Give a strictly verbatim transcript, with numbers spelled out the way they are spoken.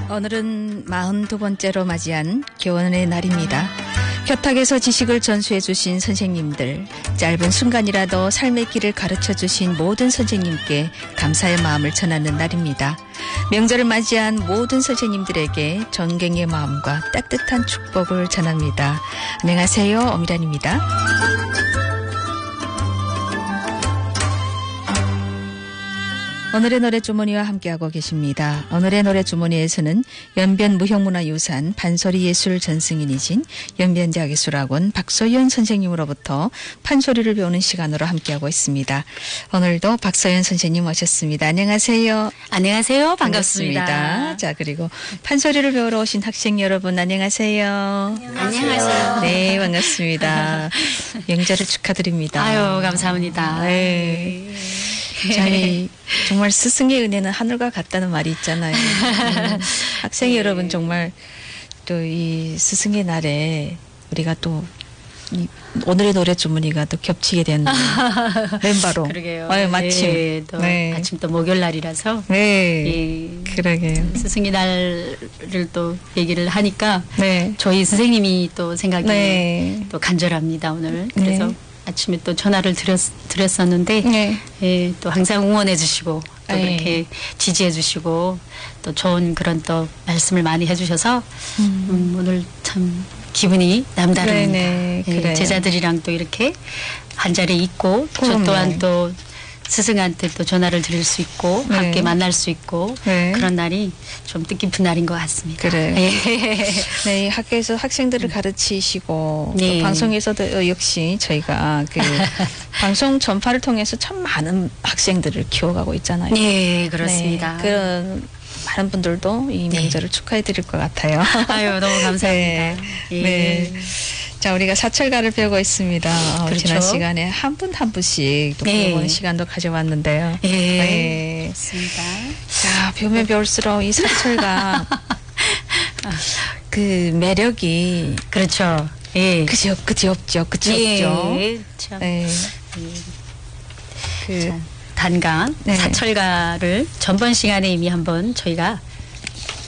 오늘은 마흔두 번째로 맞이한 교원의 날입니다. 교탁에서 지식을 전수해 주신 선생님들, 짧은 순간이라도 삶의 길을 가르쳐 주신 모든 선생님께 감사의 마음을 전하는 날입니다. 명절을 맞이한 모든 선생님들에게 존경의 마음과 따뜻한 축복을 전합니다. 안녕하세요, 엄미란입니다. 오늘의 노래 주머니와 함께하고 계십니다. 오늘의 노래 주머니에서는 연변 무형문화유산 판소리 예술 전승인이신 연변대학예술학원 박소연 선생님으로부터 판소리를 배우는 시간으로 함께하고 있습니다. 오늘도 박소연 선생님 오셨습니다. 안녕하세요. 안녕하세요. 반갑습니다. 반갑습니다. 자, 그리고 판소리를 배우러 오신 학생 여러분 안녕하세요. 안녕하세요. 네, 반갑습니다. 명절을 축하드립니다. 아유, 감사합니다. 네. 저희 정말 스승의 은혜는 하늘과 같다는 말이 있잖아요. 음, 학생 네. 여러분 정말 또 이 스승의 날에 우리가 또 이 오늘의 노래 주머니가 또 겹치게 되는 멤버로. 그러게요. 네, 마침. 네, 또 네. 마침 또 목요일 날이라서. 네. 예. 그러게요. 스승의 날을 또 얘기를 하니까 네. 저희 선생님이 또 생각이 네. 또 간절합니다, 오늘. 그래서 네. 아침에 또 전화를 드렸, 드렸었는데 네. 예, 또 항상 응원해 주시고 또 네. 그렇게 지지해 주시고 또 좋은 그런 또 말씀을 많이 해 주셔서 음. 음, 오늘 참 기분이 남다릅니다. 네네, 예, 그래요. 제자들이랑 또 이렇게 한 자리에 있고 그럼요. 저 또한 또 스승한테 또 전화를 드릴 수 있고 네. 함께 만날 수 있고 네. 그런 날이 좀 뜻깊은 날인 것 같습니다. 그래요. 예. 네, 학교에서 학생들을 가르치시고 네. 또 방송에서도 역시 저희가 그 방송 전파를 통해서 참 많은 학생들을 키워가고 있잖아요. 네, 그렇습니다. 네, 그런 많은 분들도 이 네. 명절을 축하해 드릴 것 같아요. 아유, 너무 감사합니다. 네. 예. 네. 자, 우리가 사철가를 배우고 있습니다. 어, 그렇죠. 지난 시간에 한 분 한 분씩 또 네. 배워보는 시간도 가져봤는데요. 예. 네. 좋습니다. 자, 배우면 배울수록 이 사철가 그 매력이 그렇죠. 예. 그지 없, 그지 없죠. 그지 없죠. 예. 참. 네. 그, 자, 단강 네. 사철가를 전번 시간에 이미 한번 저희가